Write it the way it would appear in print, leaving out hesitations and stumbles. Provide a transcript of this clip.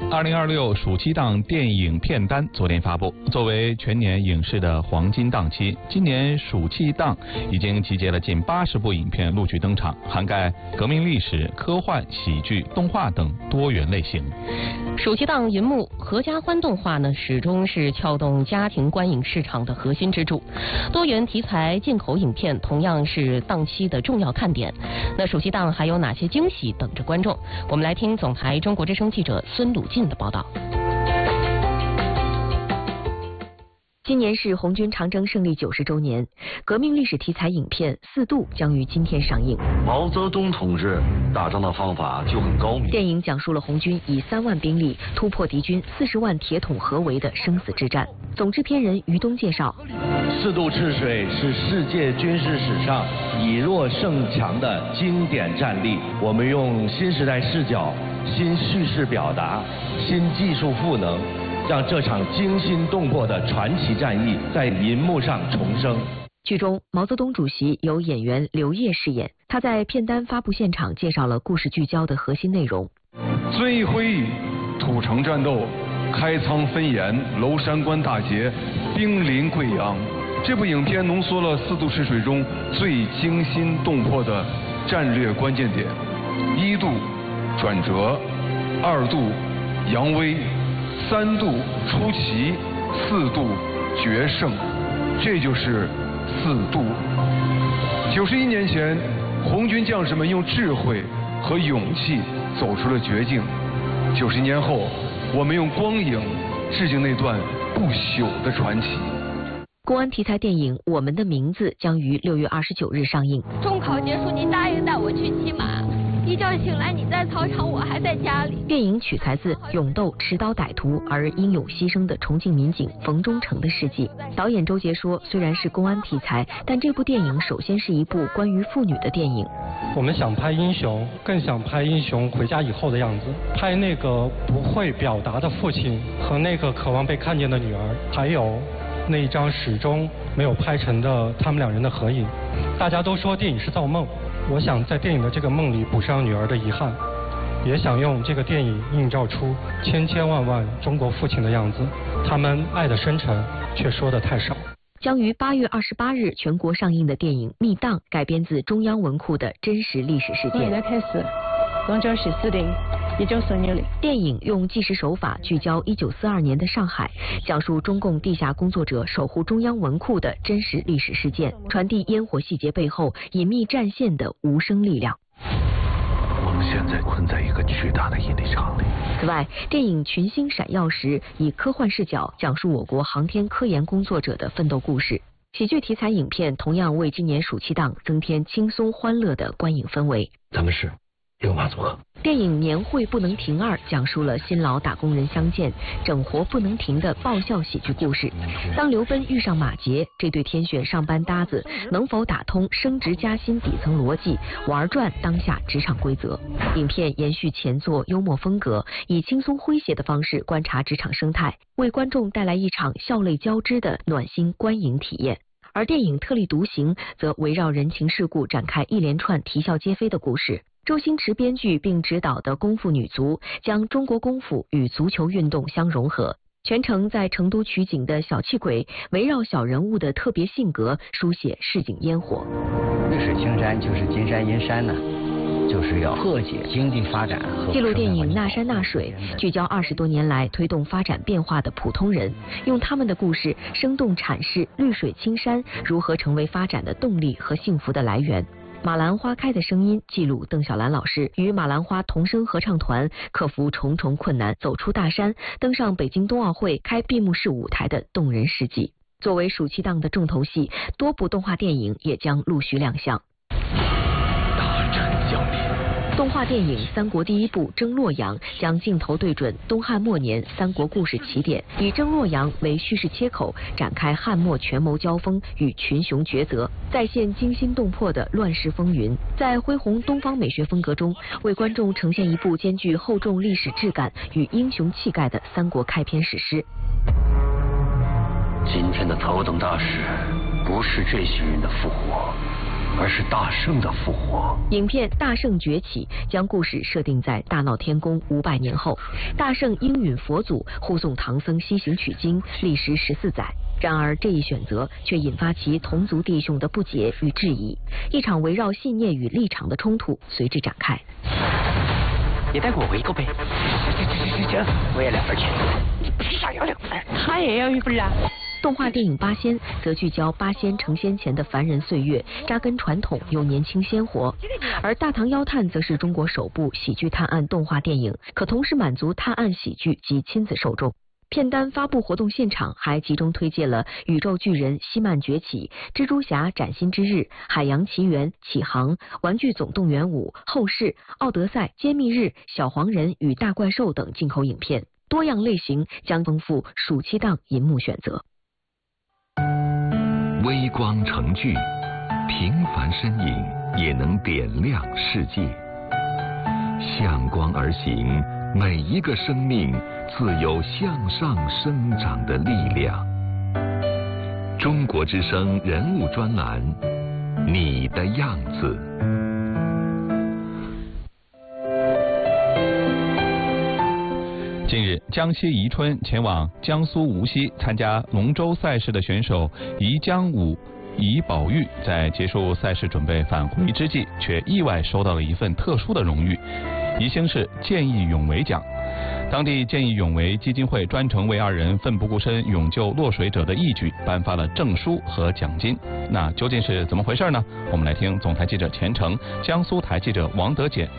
2026暑期档电影片单昨天发布，作为全年影视的黄金档期，今年暑期档已经集结了近80部影片陆续登场，涵盖革命历史、科幻、喜剧、动画等多元类型。 暑期档银幕合家欢动画呢，始终是撬动家庭观影市场的核心支柱。多元题材进口影片同样是档期的重要看点。那暑期档还有哪些惊喜等着观众？我们来听总台中国之声记者孙鲁进的报道。 今年是红军长征胜利90周年，革命历史题材影片《4度》将于今天上映。 毛泽东同志打仗的方法就很高明。 电影讲述了红军以3万兵力突破敌军40万铁桶合围的生死之战。总制片人于东介绍 ，4渡赤水是世界军事史上以弱胜强的经典战例。我们用新时代视角、新叙事表达、新技术赋能，让这场惊心动魄的传奇战役在银幕上重生。 剧中，毛泽东主席由演员刘烨饰演。他在片单发布现场介绍了故事聚焦的核心内容： 遵义会议、土城战斗、开仓分盐、娄山关大捷、兵临贵阳。这部影片浓缩了4渡赤水中最惊心动魄的战略关键点：1渡转折，2渡扬威，3渡出奇，4渡决胜，这就是4渡。91年前，红军将士们用智慧和勇气走出了绝境。90年后，我们用光影致敬那段不朽的传奇。 公安题材电影《我们的名字》将于6月29日上映。 中考结束，你答应带我去骑马。一觉醒来，你在操场，我还在家里。 电影取材自勇斗持刀歹徒而英勇牺牲的重庆民警冯忠诚的事迹。导演周杰说，虽然是公安题材，但这部电影首先是一部关于妇女的电影。 我们想拍英雄，更想拍英雄回家以后的样子，拍那个不会表达的父亲和那个渴望被看见的女儿，还有那一张始终没有拍成的他们2人的合影。大家都说电影是造梦，我想在电影的这个梦里补上女儿的遗憾，也想用这个电影映照出千千万万中国父亲的样子，他们爱的深沉却说的太少。 将于8月28日全国上映的电影《密档》改编自中央文库的真实历史事件。 现在开始，广州市司令1946年。 电影用纪实手法聚焦1942年的上海，讲述中共地下工作者守护中央文库的真实历史事件，传递烟火细节背后隐秘战线的无声力量。 我们现在困在一个巨大的引力场里。 此外，电影《群星闪耀时》以科幻视角讲述我国航天科研工作者的奋斗故事。喜剧题材影片同样为今年暑期档增添轻松欢乐的观影氛围。 咱们是六马组合。 电影《年会不能停2》讲述了辛劳打工人相见、整活不能停的爆笑喜剧故事。当刘奔遇上马杰，这对天选上班搭子能否打通升职加薪底层逻辑，玩转当下职场规则？影片延续前作幽默风格，以轻松诙谐的方式观察职场生态，为观众带来一场笑泪交织的暖心观影体验。而电影《特立独行》则围绕人情世故展开一连串啼笑皆非的故事。周星驰编剧并执导的功夫女足将中国功夫与足球运动相融合，全程在成都取景的小气鬼围绕小人物的特别性格书写市井烟火。 绿水青山就是金山银山呢，就是要破解经济发展和记录电影《那山那水》聚焦20多年来推动发展变化的普通人，用他们的故事生动阐释绿水青山如何成为发展的动力和幸福的来源。马兰花开的声音记录邓小兰老师与马兰花童声合唱团克服重重困难，走出大山，登上北京冬奥会开闭幕式舞台的动人事迹。作为暑期档的重头戏，多部动画电影也将陆续亮相。 大战降临。 动画电影《三国第一部征洛阳》将镜头对准东汉末年三国故事起点，以征洛阳为叙事切口，展开汉末权谋交锋与群雄抉择，再现惊心动魄的乱世风云。在恢宏东方美学风格中，为观众呈现一部兼具厚重历史质感与英雄气概的三国开篇史诗。 今天的头等大事，不是这些人的复活， 而是大圣的复活。 影片《大圣崛起》将故事设定在大闹天宫500年后，大圣应允佛祖护送唐僧西行取经，历时14载。然而这一选择却引发其同族弟兄的不解与质疑，一场围绕信念与立场的冲突随之展开。 也带我一个呗。这，我也2份钱。你凭啥要2份？他也要1份啊。 动画电影《八仙》则聚焦八仙成仙前的凡人岁月，扎根传统又年轻鲜活；而《大唐妖探》则是中国首部喜剧探案动画电影，可同时满足探案喜剧及亲子受众。片单发布活动现场还集中推介了《宇宙巨人希曼崛起》、《蜘蛛侠崭新之日》、《海洋奇缘》、《启航》、《玩具总动员5》、《后世》、《奥德赛》、《揭秘日》、《小黄人与大怪兽》等进口影片，多样类型将丰富暑期档银幕选择。 微光成炬，平凡身影也能点亮世界。向光而行，每一个生命自有向上生长的力量。中国之声人物专栏，你的样子。 近日，江西宜春前往江苏无锡参加龙舟赛事的选手宜江武、宜宝玉，在结束赛事准备返回之际，却意外收到了一份特殊的荣誉——宜兴市见义勇为奖。当地见义勇为基金会专程为2人奋不顾身勇救落水者的义举颁发了证书和奖金。那究竟是怎么回事呢？我们来听总台记者钱程、江苏台记者王德简